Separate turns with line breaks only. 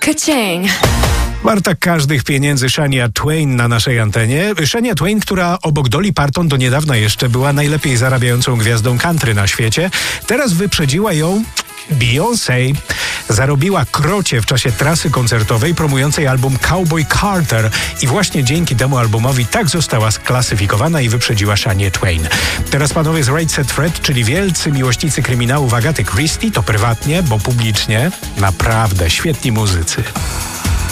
Ka-ching.
Warta każdych pieniędzy Shania Twain na naszej antenie. Shania Twain, która obok Dolly Parton do niedawna jeszcze była najlepiej zarabiającą gwiazdą country na świecie, teraz wyprzedziła ją Beyoncé. Zarobiła krocie w czasie trasy koncertowej promującej album Cowboy Carter i właśnie dzięki temu albumowi tak została sklasyfikowana i wyprzedziła Shanię Twain. Teraz panowie z Right Said Fred, czyli wielcy miłośnicy kryminałów Agaty Christie, to prywatnie, bo publicznie naprawdę świetni muzycy.